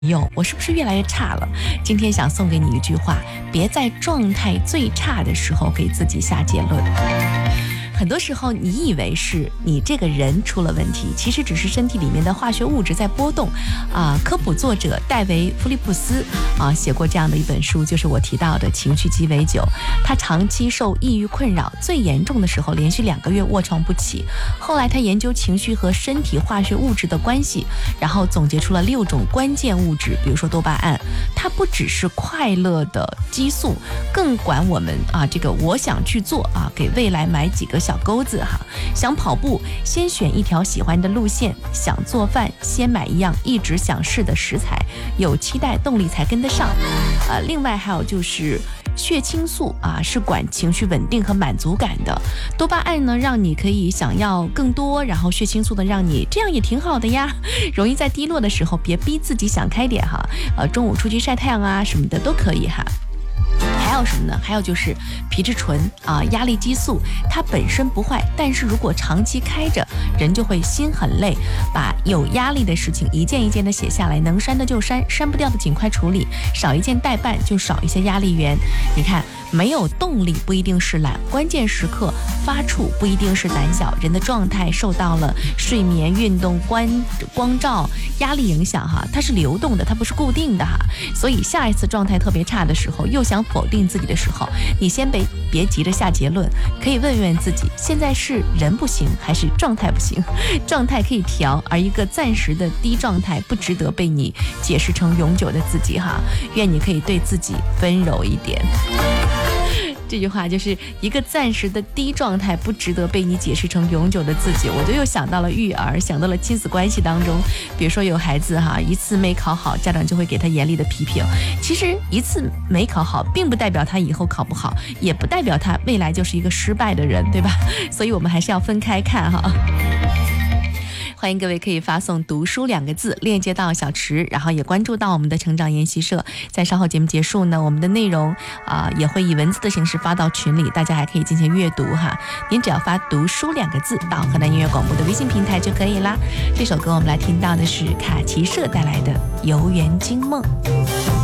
哟，我是不是越来越差了？今天想送给你一句话：别在状态最差的时候给自己下结论。很多时候你以为是你这个人出了问题，其实只是身体里面的化学物质在波动。科普作者戴维·弗利普斯写过这样的一本书，就是我提到的《情绪鸡尾酒》。他长期受抑郁困扰，最严重的时候连续2个月卧床不起。后来他研究情绪和身体化学物质的关系，然后总结出了6种关键物质，比如说多巴胺，它不只是快乐的激素，更管我们这个我想去做给未来埋几个小钩子哈。想跑步，先选一条喜欢的路线；想做饭，先买一样一直想试的食材，有期待动力才跟得上。另外还有就是血清素是管情绪稳定和满足感的。多巴胺呢，让你可以想要更多，然后血清素呢，让你这样也挺好的呀。容易在低落的时候，别逼自己想开点哈。中午出去晒太阳什么的都可以哈。还有什么呢？还有就是皮质醇压力激素，它本身不坏，但是如果长期开着，人就会心很累。把有压力的事情一件一件的写下来，能删的就删，删不掉的尽快处理，少一件代办就少一些压力源。你看，没有动力不一定是懒，关键时刻发怵不一定是胆小。人的状态受到了睡眠、运动、光照、压力影响它是流动的，它不是固定的所以下一次状态特别差的时候，又想否定自己的时候，你先别急着下结论，可以问问自己，现在是人不行还是状态不行？状态可以调，而一个暂时的低状态不值得被你解释成永久的自己愿你可以对自己温柔一点。这句话就是一个暂时的低状态不值得被你解释成永久的自己。我就又想到了育儿，想到了亲子关系当中，比如说有孩子一次没考好，家长就会给他严厉的批评。其实一次没考好并不代表他以后考不好，也不代表他未来就是一个失败的人，对吧？所以我们还是要分开看欢迎各位可以发送读书2个字链接到小池，然后也关注到我们的成长研习社。在稍后节目结束呢，我们的内容也会以文字的形式发到群里，大家还可以进行阅读您只要发读书2个字到河南音乐广播的微信平台就可以啦。这首歌我们来听到的是卡奇社带来的游园惊梦。